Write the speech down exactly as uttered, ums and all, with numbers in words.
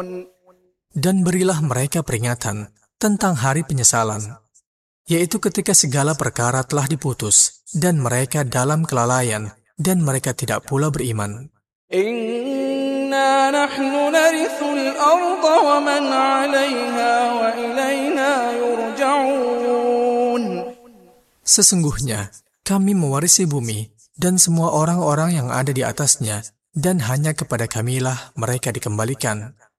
Dan berilah mereka peringatan tentang hari penyesalan, yaitu ketika segala perkara telah diputus, dan mereka dalam kelalaian, dan mereka tidak pula beriman. Inna nahnu narithul arda wa man 'alayha wa ilayna yurja'un. Sesungguhnya, kami mewarisi bumi, dan semua orang-orang yang ada di atasnya, dan hanya kepada kamilah mereka dikembalikan.